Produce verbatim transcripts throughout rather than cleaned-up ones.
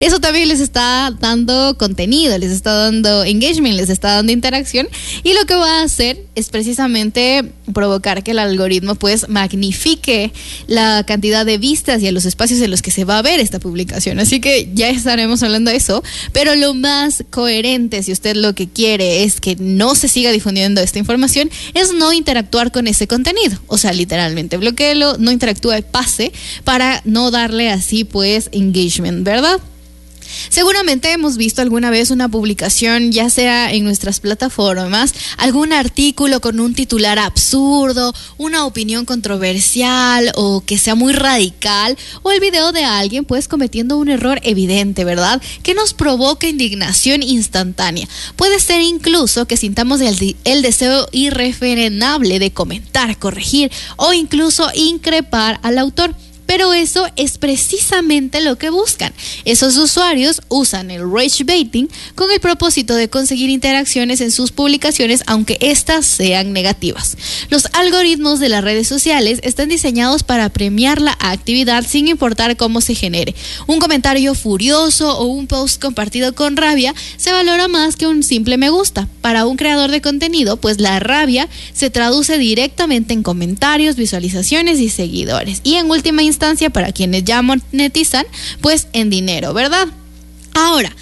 Eso también les está dando contenido, les está dando engagement, les está dando interacción, y lo que va a hacer es precisamente provocar que el algoritmo pues magnifique la cantidad de vistas y a los espacios en los que se va a ver esta publicación. Así que ya estaremos hablando de eso, pero lo más coherente, si usted lo que quiere es que no se siga difundiendo esta información, es no interactuar con ese contenido. O sea, literalmente bloquéelo, no interactúe, pase, para no darle así pues engagement, ¿verdad? Seguramente hemos visto alguna vez una publicación, ya sea en nuestras plataformas, algún artículo con un titular absurdo, una opinión controversial o que sea muy radical, o el video de alguien pues cometiendo un error evidente, ¿verdad? Que nos provoca indignación instantánea. Puede ser incluso que sintamos el, el deseo irrefrenable de comentar, corregir o incluso increpar al autor. Pero eso es precisamente lo que buscan. Esos usuarios usan el rage baiting con el propósito de conseguir interacciones en sus publicaciones, aunque éstas sean negativas. Los algoritmos de las redes sociales están diseñados para premiar la actividad sin importar cómo se genere. Un comentario furioso o un post compartido con rabia se valora más que un simple me gusta. Para un creador de contenido, pues la rabia se traduce directamente en comentarios, visualizaciones y seguidores. Y en última instancia, para quienes ya monetizan, pues en dinero, ¿verdad? Ahora,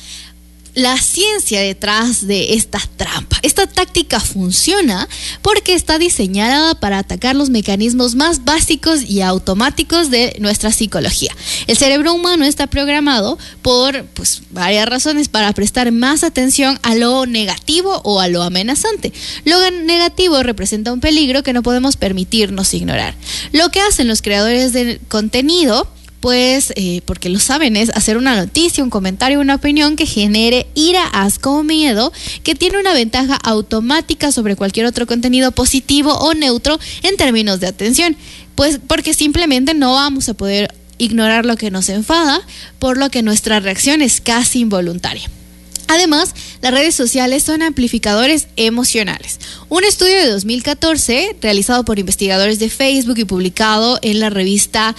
la ciencia detrás de esta trampa. Esta táctica funciona porque está diseñada para atacar los mecanismos más básicos y automáticos de nuestra psicología. El cerebro humano está programado por pues, varias razones para prestar más atención a lo negativo o a lo amenazante. Lo negativo representa un peligro que no podemos permitirnos ignorar. Lo que hacen los creadores de contenido, pues, eh, porque lo saben, es hacer una noticia, un comentario, una opinión que genere ira, asco o miedo, que tiene una ventaja automática sobre cualquier otro contenido positivo o neutro en términos de atención, pues porque simplemente no vamos a poder ignorar lo que nos enfada, por lo que nuestra reacción es casi involuntaria. Además, las redes sociales son amplificadores emocionales. Un estudio de dos mil catorce, realizado por investigadores de Facebook y publicado en la revista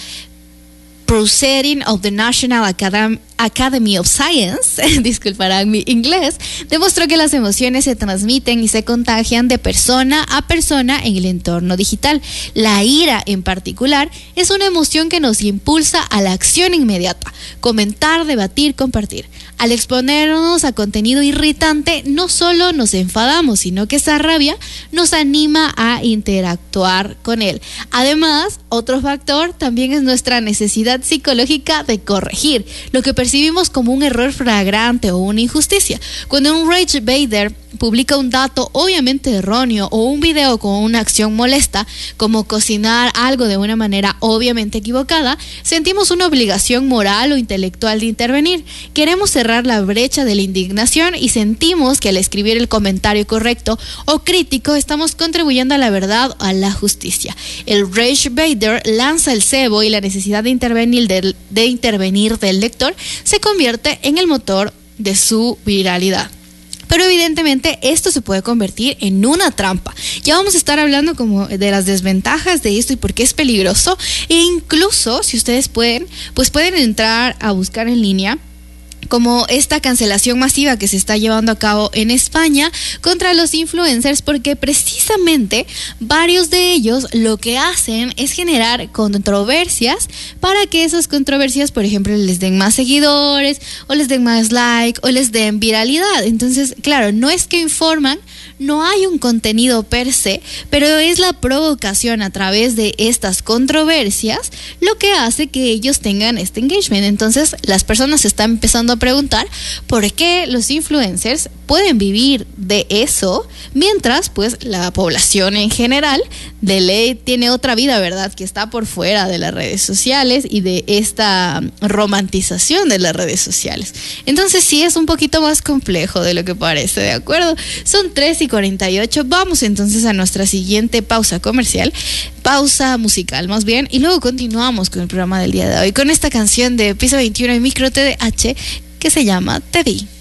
Proceeding of the National Academy, Academy of Science, disculparán mi inglés, demostró que las emociones se transmiten y se contagian de persona a persona en el entorno digital. La ira, en particular, es una emoción que nos impulsa a la acción inmediata: comentar, debatir, compartir. Al exponernos a contenido irritante, no solo nos enfadamos, sino que esa rabia nos anima a interactuar con él. Además, otro factor también es nuestra necesidad psicológica de corregir lo que percibimos como un error flagrante o una injusticia. Cuando un rage baiter publica un dato obviamente erróneo o un video con una acción molesta, como cocinar algo de una manera obviamente equivocada, sentimos una obligación moral o intelectual de intervenir. Queremos cerrar la brecha de la indignación y sentimos que al escribir el comentario correcto o crítico estamos contribuyendo a la verdad o a la justicia. El rage baiter lanza el cebo y la necesidad de intervenir del, de intervenir del lector se convierte en el motor de su viralidad. Pero evidentemente esto se puede convertir en una trampa. Ya vamos a estar hablando como de las desventajas de esto y por qué es peligroso. E incluso, si ustedes pueden, pues pueden entrar a buscar en línea como esta cancelación masiva que se está llevando a cabo en España contra los influencers, porque precisamente varios de ellos lo que hacen es generar controversias para que esas controversias, por ejemplo, les den más seguidores o les den más like o les den viralidad. Entonces, claro, no es que informan, no hay un contenido per se, pero es la provocación a través de estas controversias lo que hace que ellos tengan este engagement. Entonces, las personas se están empezando a preguntar por qué los influencers pueden vivir de eso, mientras pues la población en general de ley tiene otra vida, ¿verdad? Que está por fuera de las redes sociales y de esta romantización de las redes sociales. Entonces sí es un poquito más complejo de lo que parece, ¿de acuerdo? Son tres y cuarenta y ocho. Vamos entonces a nuestra siguiente pausa comercial, pausa musical más bien, y luego continuamos con el programa del día de hoy con esta canción de Piso veintiuno y Micro T D H que se llama Te Vi.